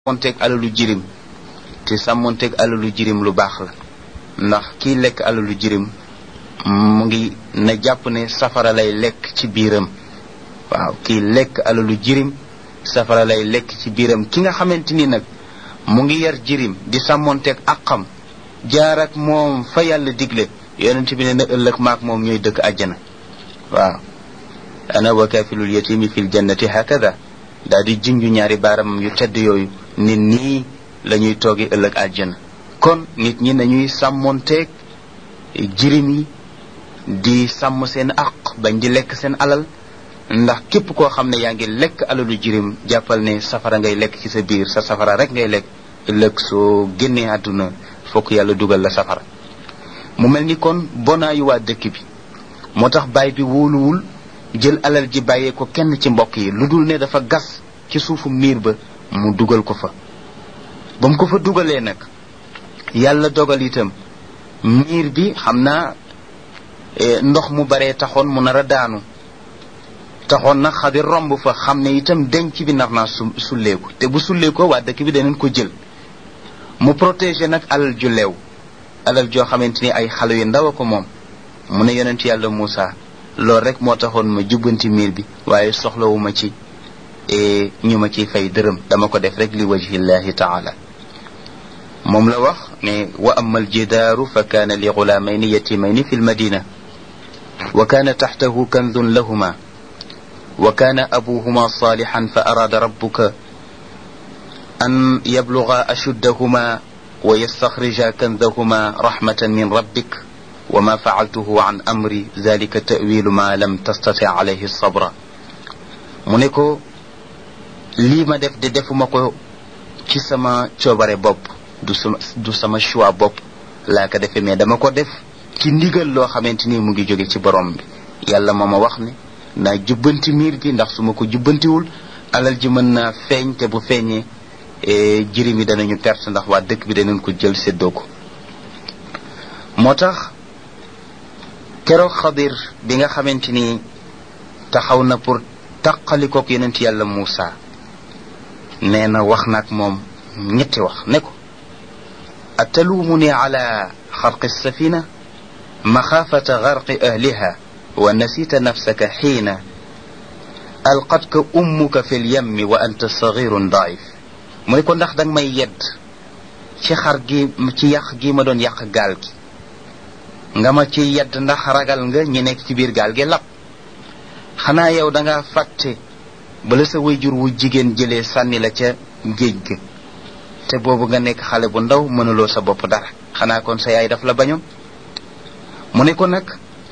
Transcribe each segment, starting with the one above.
sàmmonteeg alalu jirim te sàmmonteeg alalu jirim lu baax la ndax kii lekk alalu jirim mu ngi na jàpp ne safara lay lekk ci biiram. waaw kii lekk alalu jirim safara lay lekk ci biiram. ki nga xamante ni nag mu ngi yar jirim di sàmmonteeg àqam jaar ak moom fa yàlla digle yonent bi ne na ëllëg maak moom ñooy dëkk àjjana. waaw ana wa kaafilul yatimi fil jannati hakada daal di junju ñaari baaramam yu tedd yooyu nit nii la ñuy toogi ëllëg àjjana. kon nit ñi nañuy sàmmonteeg jirim yi di sàmm seen àq bañ di lekk seen alal ndax képp koo xam ne yaa ngi lekk alalu jirim jàppal ne safara ngay lekk ci sa biir sa safara rek ngay lekk ëllëg soo génnee àdduna fokk yàlla dugal la safara. mu mel ni kon bonaayu waa dëkk bi moo tax baay bi wóoluwul jël alal ji bàyyee ko kenn ci mbokk yi lu dul ne dafa gas ci suufu miir ba mu dugal ko fa. ba mu ko fa dugalee nag yàlla dogal itam miir bi xam naa ndox mu baree taxoon mu nar a daanu taxoon nag Xadir romb fa xam ne itam denc bi nar naa sulleeku te bu sulleekoo waa dëkk bi danañ ko jël. mu protéger nag alal ju leew alal joo xamante ni ay xale yu ndaw a ko moom. mu ne yonent yàlla Muusa loolu rek moo taxoon ma jubbanti miir bi waaye soxlawuma ci ñu ma ciy fay dërëm dama ko def rek li wajhillahi taala. moom la wax ne wa amma aljidaaru fa kaana li gulaamayni yatimayni fi lmadina wa kaana taxtahu kanzun lahuma wa kaana abuhuma saalixan fa araada rabbuka an yabluga ashuddahuma wa yastaxrija kanzahuma rahmatan min rabbik wa ma faaltuhu an amri zalika tawilu ma lam tastati alayhi sabra. mu ne ko lii ma def de defuma ko ci sama coobare bopp du sama choix bopp laa ko defee mais dama ko def ci ndigal loo xamante ni mu ngi jóge ci borom bi. yàlla moo ma wax ne naa jubbanti miir bi ndax su ma ko jubbantiwul alal ji mën naa feeñ te bu feeñee jirim yi danañu perte ndax waa dëkk bi danañ ko jël séddoo ko. moo tax keroog Xadir bi nga xamante ni taxaw na pour taqalikook yonent yàlla Muusa nee na wax na ak moom ñetti wax ne ko atalumuni ala xarqi safina maxaafata garqi ahliha wa nasita nafsaka xiina alqatka ummuka fi lyammi wa anta sagirun daif. mu ne ko ndax danga may yedd ci ci yàq gi ma doon yàq gaal gi nga ma ci yedd ndax ragal nga ñi nekk ci biir gaal gi lab. xanaa yow danga fàtte bala sa wayjur wu jigéen jëlee sànni la ca géej ga te boobu nga nekk xale bu ndaw mënuloo sa bopp dara xanaa kon sa yaay daf la bañoon. mu ne ko nag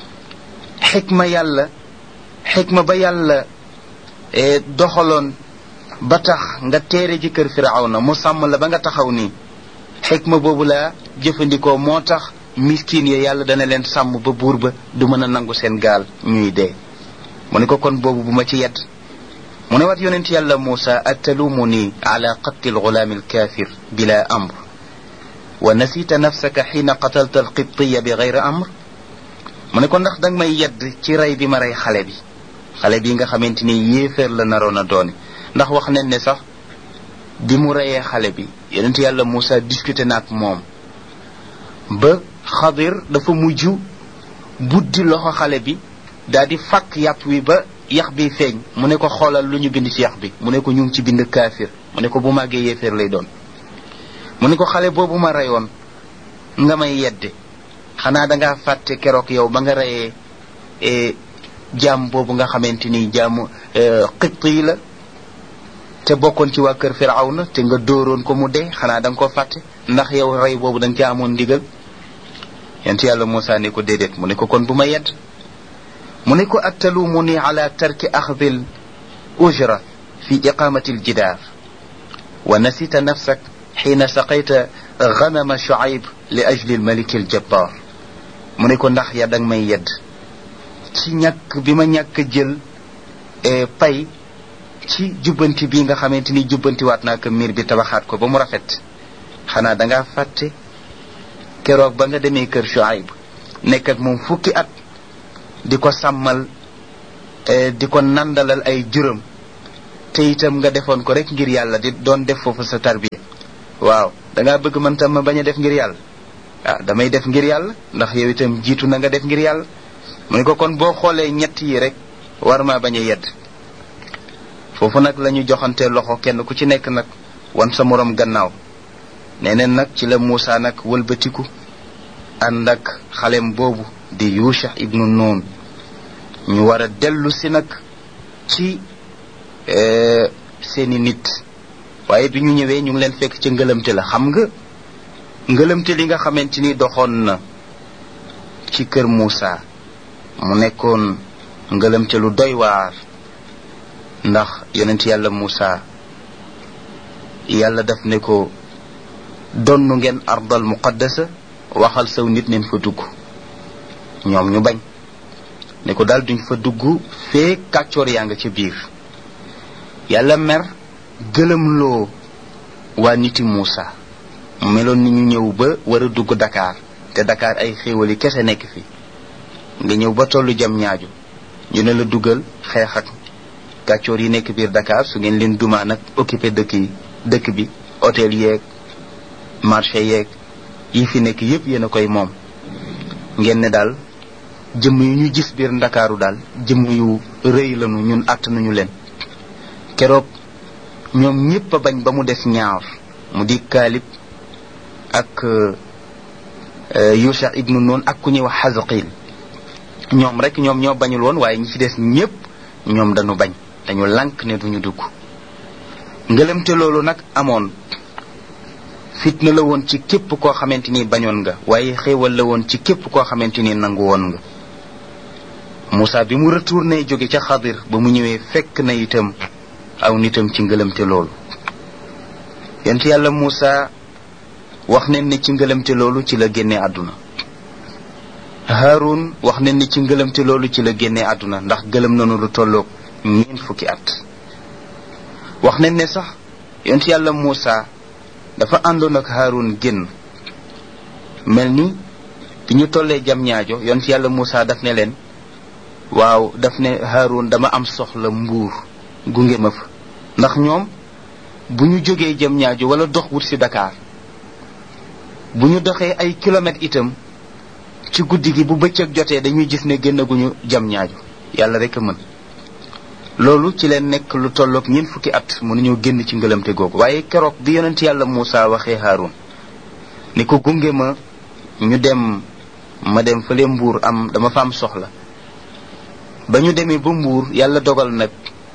xikma ba yàlla doxaloon ba tax nga teere ji kër Firawna mu sàmm la ba nga taxaw nii xikma boobu laa jëfandikoo moo tax miskin ya yàlla dana leen sàmm ba buur ba du mën a nangu seen gaal ñuy dee. mu ne ko kon boobu bu ma ci yedd. mu ne wat yonent yàlla Muusa atalumuni ala qatli algulaami alkaafir bila amr wa nasita nafsaka xiina qatalta alqibtiya bi gayri amr. mu ne ko ndax danga may yedd ci rey bi ma rey xale bi nga xamante ni yéeféer la naroon a doone. ndax wax nañ ne sax bi mu reyee xale bi yonent yàlla Muusa discuté na ak moom ba Xadir dafa mujj buddi loxo xale bi daal di fàkk yàpp wi ba yax bi feeñ. mu ne ko xoolal lu ñu bind ci yax bi mu ne ko ñu ngi ci bind kaafir. mu ne ko bu màggee yéeféer lay doon. mu ne ko xale boobu ma reyoon nga may yedde xanaa dangaa fàtte keroog yow ba nga reyee jaam boobu nga xamante ni jaamu xibt yi la te bokkoon ci waa kër Firawna te nga dóoroon ko mu dee xanaa danga ko fàtte ndax yow rey boobu danga ci amoon ndigal. yonent yàlla Muusa ne ko déedéet. mu ne ko kon bu ma yedd. mu ne ko atalumuni ala tarki axdil ujra fi iqamati aljidaar wa nasita nafsak xiina saqayta ganama Shuayb li ajli almaliki aljabbar. mu ne ko ndax ya danga may yedd ci ñàkk bi ma ñàkk jël pay ci jubbanti bi nga xamante ni jubbantiwaat naa ko miir bi tabaxaat ko ba mu rafet. xanaa dangaa fàtte keroog ba nga demee kër Shuayb nekk ak moom fukki at di ko sàmmal di ko nandalal ay juram te itam nga defoon ko rek ngir yàlla di doon def foofu sa tarbiya waaw da ngaa bëgg man tam ma bañ a def ngir yàlla damay def ngir yàlla ndax yow itam jiitu na nga def ngir yàlla mu ne ko kon boo xoolee ñett yi rek war maa bañ a yedd foofu nag la ñu joxante loxo kenn ku ci nekk nag wan sa morom gannaaw neneen nag ci la Muusa nag wëlbatiku ànd ak xalem boobu di Yusha ibnu Nun ñu war a dellu si nag ci seeni nit waaye bi ñu ñëwee ñu ngi leen fekk ca ngëlamte la xam nga ngëlamte li nga xamante ni doxoon na ci kër Muusa mu nekkoon ngëlamte lu doy waar ndax yonent yàlla Muusa yàlla daf ne ko donnu ngeen ardal muqaddasa waxal saw nit neen fa dugg ñoom ñu bañ ne ko daal duñ fa dugg fee kàccoor yaa nga ca biir yàlla mer gëlëmloo waa niti Muusa mu meloon ni ñu ñëw ba war a dugg Dakar te Dakar ay xéewali kese nekk fi nga ñëw ba tollu jam ñaaju ñu ne la dugal xeex ak kàccoor yi nekk biir Dakar su ngeen leen dumaa nag occupé dëkk bi hôtel yeeg marché yeeg yi fi nekk yépp yéen a koy moom ngeen ne daal jëmm yu ñu gis biir Ndakaaru daal jëmm yu rëy lañu ñun àttanuñu leen keroog ñoom ñépp a bañ ba mu des ñaar mu di Kaalib ak Yusha ibnu Nun ak ku ñuy wax Xazaqil ñoom rek ñoom ñoo bañul woon waaye ñi ci des ñépp ñoom dañu bañ dañu lànk ne duñu dugg ngëlamte loolu nag amoon fitna la woon ci képp koo xamante ni bañoon nga waaye xéewal la woon ci képp koo xamante ni nangu woon nga Muusa bi mu retourné jóge ca Xadir ba mu ñëwee fekk na itam aw nitam ci ngëlamte loolu yonent yàlla Muusa wax nañ ne ci ngëlamte loolu ci la génnee àdduna Haarun wax nañ ne ci ngëlamte loolu ci la génnee àdduna ndax gëlëm nanu lu tolloog 4 fukki at wax nañ ne sax yonent yàlla Muusa dafa àndoon ak Haarun génn mel ni bi ñu tollee jam ñaajo yonent yàlla Muusa daf ne leen waaw daf ne Haarun dama am soxla Mbuur gunge ma fa ndax ñoom bu ñu jógee jam ñaajo wala dox wut ci Dakar bu ñu doxee ay kilomètres itam ci guddi gi bu bëccëg jotee dañuy gis ne génnaguñu jam ñaajo yàlla rek a mën loolu ci leen nekk lu tolloog 4 fukki at mënuñoo génn ci ngëlamte googu waaye keroog bi yonent yàlla Muusa waxee Haarun ni ko gunge ma ñu dem ma dem fële Mbuur dama fa am soxla ba ñu demee ba Mbuur yàlla dogal nag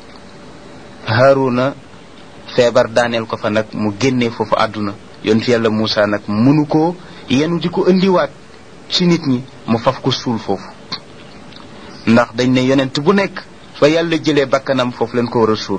Haaruna feebar daaneel ko fa nag mu génnee foofu àdduna yonent yàlla Muusa nag mënu ko yenu di ko indiwaat ci nit ñi mu faf ko suul foofu ndax dañ ne yonent bu nekk fa yàlla jëlee bakkanam foofu leen ko war a suul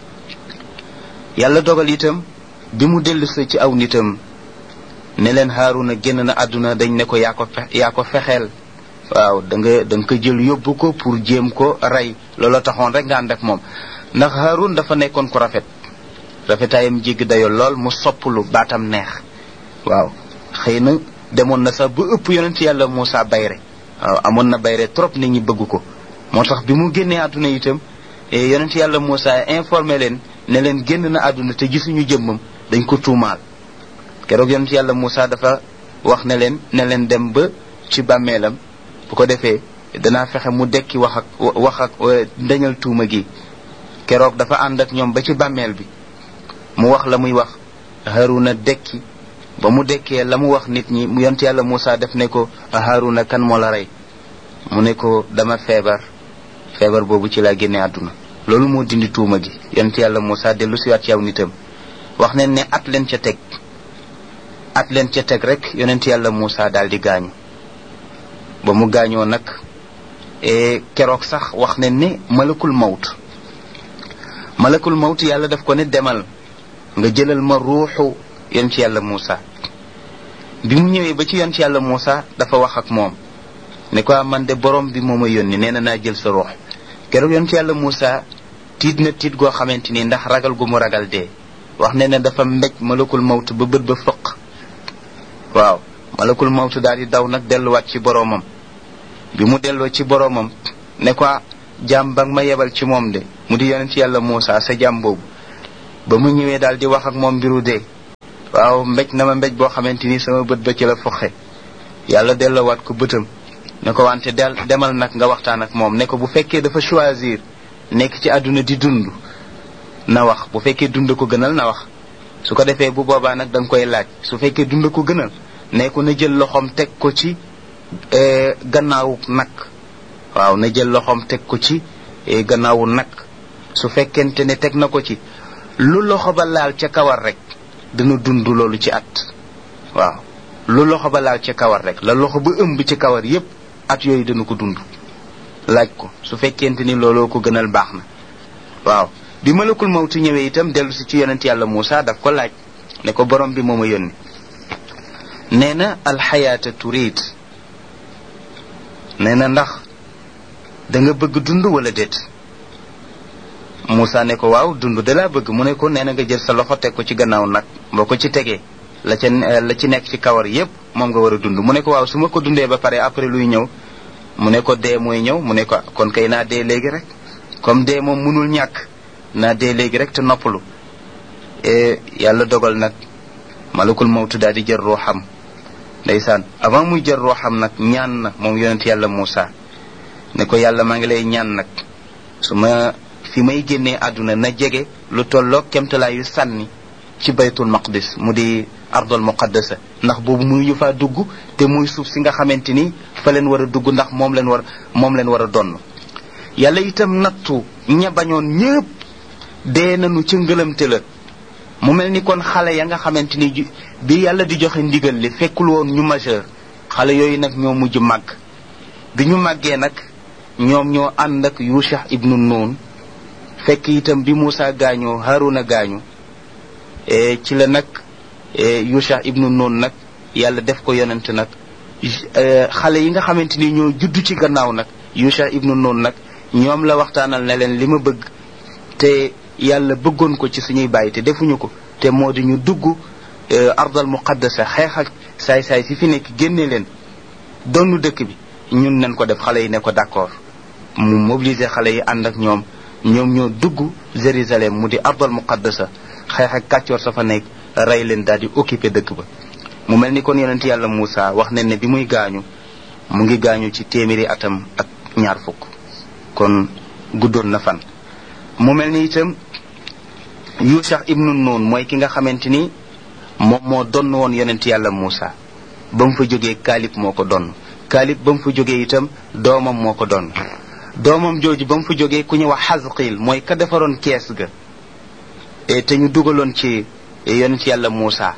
yàlla dogal itam bi mu dellusee ci aw nitam ne leen Haaruna génn na àdduna dañ ne ko yaa ko fexeel waaw da nga ko jël yóbbu ko pour jéem ko rey loola taxoon rek nga ànd ak moom ndax Haarun dafa nekkoon ku rafetaayam jéggi dayo lool mu sopplu baatam neex waaw xëy na demoon na sax ba ëpp yonent yàlla Muusa bayre waaw amoon na bayre trop nit ñi bëgg ko moo tax bi mu génnee àdduna itam yonent yàlla Muusa informé leen ne leen génn na àdduna te gisuñu jëmmam dañ ko tuumaal keroog yonent yàlla Muusa dafa wax ne leen dem ba ci bàmmeelam bu ko defee danaa fexe mu dekki wax ak dañal tuuma gi keroog dafa ànd ak ñoom ba ci bàmmeel bi mu wax la muy wax Haaruna dekki ba mu dekkee la mu wax nit ñi mu yonent yàlla Muusa def ne ko Haaruna kan moo la rey mu ne ko dama feebar boobu ci laa génne àdduna loolu moo dindi tuuma gi yonent yàlla Muusa dellu siwaat ci aw nitam wax nañ ne at leen ca teg rek yonent yàlla Muusa daal di gaañu ba mu gaañoo nag keroog sax wax nañ ne malakul mawt yàlla daf ko ne demal nga jëlal ma ruuxu yonent yàlla Muusa bi mu ñëwee ba ci yonent yàlla Muusa dafa wax ak moom ne ko man de borom bi moo ma yónni nee na naa jël sa ruux keroog yonent yàlla Muusa tiit na tiit goo xamante ni ndax ragal gu mu ragal dee wax ne ne dafa mbéj malakul mawt ba bët ba fëq waaw malakul mawt daal di daw nag delluwaat ci boromam bi mu delloo ci boromam ne ko jaam ba nga ma yebal ci moom de mu di yonent yàlla Muusa sa jaam boobu ba mu ñëwee daal di wax ak moom mbiru dee waaw mbéj na ma mbéj boo xamante ni sama bët ba ci la foxe yàlla delloowaat ko bëtam ne ko wante demal nag nga waxtaan ak moom ne ko bu fekkee dafa choisir nekk ci àdduna di dund na wax bu fekkee dund ko gënal na wax su ko defee bu boobaa nag da nga koy laaj su fekkee dund ko gënal ne ko na jël loxoom teg ko ci gannaawu nag waaw na jël loxoom teg ko ci gannaawu nag su fekkente ne teg na ko ci lu loxo ba laal ca kawar rek dana dund loolu ci at waaw lu loxo ba laal ca kawar rek la loxo ba ëmb ci kawar yépp at yooyu dana ko dund laaj ko su fekkente ni looloo ko gënal baax na waaw bi malakul mawtu ñëwee itam dellu si ci yonent yàlla Muusa daf ko laaj ne ko borom bi moo ma yónni nee na alxayaata turid nee na ndax da nga bëgg dund wala déet Muusa ne ko waaw dund da laa bëgg mu ne ko nee na nga jël sa loxo teg ko ci gannaaw nag boo ko ci tegee la ci nekk ci kawar yépp moom nga war a dund mu ne ko waaw su ma ko dundee ba pare après luy ñëw mu ne ko dee mooy ñëw mu ne ko kon kay naa dee léegi rek comme dee moom mënul ñàkk naa dee léegi rek te noppalu yàlla dogal nag malakul mawtu daal di jël ruuxam ndeysaan avant muy jël ruuxam nag ñaan na moom yonent yàlla Muusa ne ko yàlla maa ngi lay ñaan nag su ma fi may génnee àdduna na jege lu tolloog kemtalaayu sànni ci baytul maqdis mu di ardul muqaddasa ndax boobu muy ñu faa dugg te muy suuf si nga xamante ni fa leen war a dugg ndax moom leen war a donn yàlla itam nattu ña bañoon ñépp dee nañu ca ngëlamte la mu mel ni kon xale ya nga xamante ni bi yàlla di joxe ndigal li fekkul woon ñu majeur xale yooyu nag ñoo mujj màgg bi ñu màggee nag ñoom ñoo ànd ak Yusha ibnu Nun fekk itam bi Muusa gaañoo Haruna gaañu ci la nag Yusha ibnu Nun nag yàlla def ko yonent nag xale yi nga xamante ni ñoo juddu ci gannaaw nag Yusha ibnu Nun nag ñoom la waxtaanal ne leen li ma bëgg te yàlla bëggoon ko ci suñuy bàyyi te defuñu ko te moo di ñu dugg ardal muqaddasa xeex ak saay-saay si fi nekk génne leen donnu dëkk bi ñun nañ ko def xale yi ne ko d'accord mu mobiliser xale yi ànd ak ñoom ñoo dugg Jérusalem mu di ardal muqaddasa xeex ak kàccoor sa fa nekk rey leen daal di occuper dëkk ba mu mel ni kon yonent yàlla Muusa wax nañ ne bi muy gaañu mu ngi gaañu ci téeméeri atam ak 20 kon guddoon na fan mu mel ni itam Yusha ibnu Nun mooy ki nga xamante ni moom moo donn woon yonent yàlla Muusa ba mu fa jógee Kaalib moo ko donn Kaalib ba mu fa jógee itam doomam moo ko donn doomam jooju ba mu fa jógee ku ñu wax Xasqiil mooy ka defaroon kees ga te ñu dugaloon ci yonent yàlla Muusa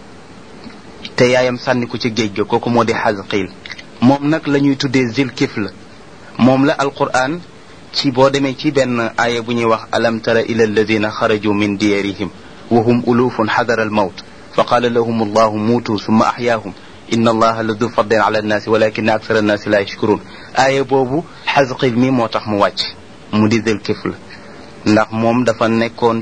te yaayam sànni ko ci géej ga kooku moo di Xasqiil moom nag la ñuy tuddee Zilkifl moom la alquran ci boo demee ci benn aaya bu ñuy wax alam tara ila alladina xaraju min diyarihim wa hum ulufun xadara almawt fa qala lahum allahu muutu summa axyaahum inna allaha la du fadlin ala annaasi walakina aksara annaasi la yashkurun aaya boobu Xasqiil mi moo tax mu wàcc mu di Zilkifl ndax moom dafa nekkoon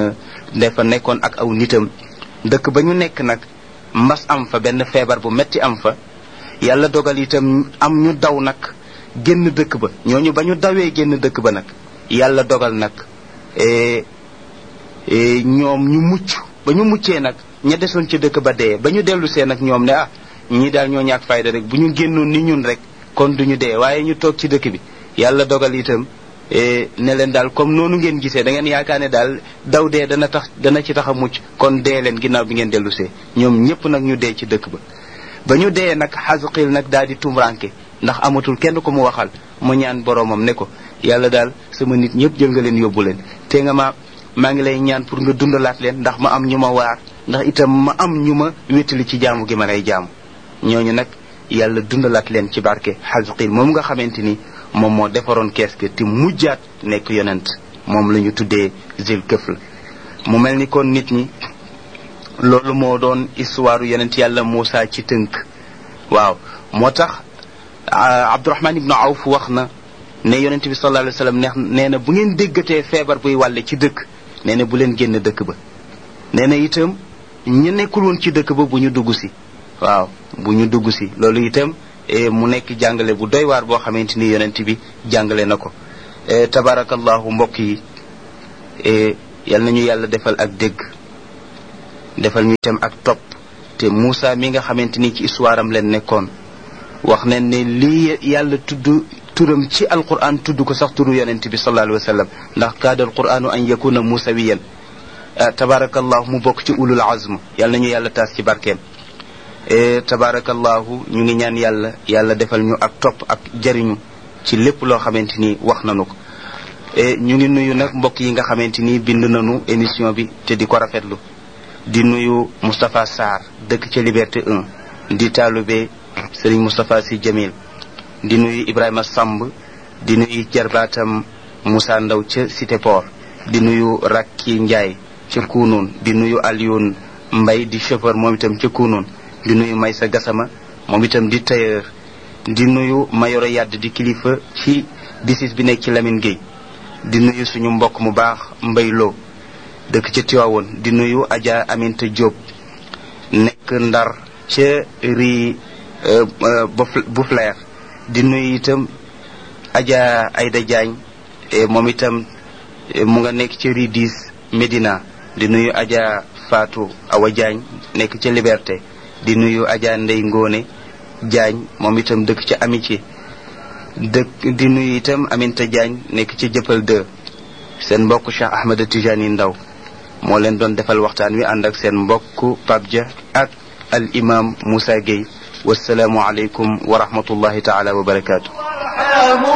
ak aw nitam dëkk ba ñu nekk nag mbas am fa benn feebar bu metti am fa yàlla dogal itam am ñu daw nag génn dëkk ba ñooñu ba ñu dawee génn dëkk ba nag yàlla dogal nag ñoom ñu mucc ba ñu muccee nag ña desoon ci dëkk ba dee ba ñu dellusee nag ñoom ne ñii daal ñoo ñàkk fayda rek bu ñu génnoon ni ñun rek kon duñu dee waaye ñu toog ci dëkk bi yàlla dogal itam ne leen daal comme noonu ngeen gisee da ngeen yaakaar ne daal daw dee dana ci tax a mucc kon dee leen ginnaaw bi ngeen dellusee ñoom ñépp nag ñu dee ci dëkk ba ñu dee nag Xasqiil nag daal di tumranke ndax amatul kenn ko mu waxal mu ñaan boroomam ne ko yàlla daal sama nit ñëpp jël nga leen yóbbu leen te nga maa ngi lay ñaan pour nga dundalaat leen ndax ma am ñu ma waar ndax itam ma am ñu ma wéttali ci jaamu gi ma lay jaamu ñooñu nag yàlla dundalaat leen ci barke Xasqiil moom nga xamante ni moom moo defaroon kees gi te mujjaat nekk yonent moom la ñu tuddee Zilkifl mu mel ni kon nit ñi loolu moo doon histoire yonent yàlla Muusa ci tënk waaw moo tax Abdurahman ibnu Awf wax na ne yonent bi sallallahu alayhi wa sallam nee na bu ngeen déggatee feebar buy wàlle ci dëkk nee na bu leen génn dëkk ba nee na itam ñu nekkul woon ci dëkk ba bu ñu dugg si waaw bu ñu dugg si loolu itam mu nekk jàngale bu doy waar boo xamante ni yonent bi jàngale na ko tabarakallahu mbokk yi yal nañu yàlla defal ak dégg defal ñu itam ak topp te Moussa mi nga xamante ni ci histoire am leen nekkoon wax nañ ne lii yàlla tudd turam ci alquran tudd ko sax turu yonent bi sallallahu alayhi wa sallam ndax kaada alquranu an yakuna musawiyan tabarakallahu mu bokk ci ulul azm yal nañu yàlla taas ci barkeem tabarakallahu ñu ngi ñaan yàlla defal ñu ak topp ak jariñu ci lépp loo xamante ni wax nañu ko ñu ngi nuyu nag mbokk yi nga xamante ni bind nañu émission bi te di ko rafetlu di nuyu Moustapha Sarr dëkk ca Liberté 1 di taalube Serigne Moustapha Sy Jamil di nuyu Ibrahima Samb di nuyu jarbaatam Moussa Ndaw ca Cité Port di nuyu Rakki Ndiaye ca Kounoun di nuyu Alioune Mbaye di chauffeur moom itam ca Kounoun di nuyu Maysa Gassama moom itam di tailleur di nuyu Mayoro Yadd di kilifa ci bisis bi nekk ci Lamine Gueye di nuyu suñu mbokk mu baax Mbay Lo dëkk ca Tiwaawoon di nuyu Adja Aminta Diop nekk Ndar ca ri Bouflair di nuyu itam Adja Aïda Diagne moom itam mu nga nekk ca ri 10 Médina di nuyu Adja Fatou Awa Diagne nekk ca Liberté di nuyu Adja Ndey Ngone Diagne moom itam dëkk ca Amitié di nuyu itam Aminta Diagne nekk ca Jëppal 2 seen mbokk Cheikh Ahmed Tijani Ndaw moo leen doon defal waxtaan wi ànd ak seen mbokk Pape Dia ak al imam Moussa Gueye wassalaamu aleykum wa rahmatullahi taala wa barakaatu